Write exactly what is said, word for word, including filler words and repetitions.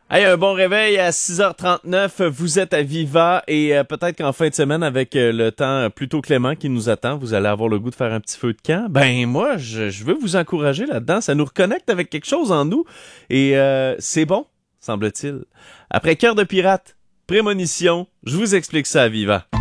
Hey, un bon réveil à six heures trente-neuf. Vous êtes à Viva et euh, peut-être qu'en fin de semaine, avec euh, le temps plutôt clément qui nous attend, vous allez avoir le goût de faire un petit feu de camp. Ben moi, je, je veux vous encourager là-dedans. Ça nous reconnecte avec quelque chose en nous et euh, c'est bon, semble-t-il. Après Cœur de pirate, prémonition, je vous explique ça à Viva.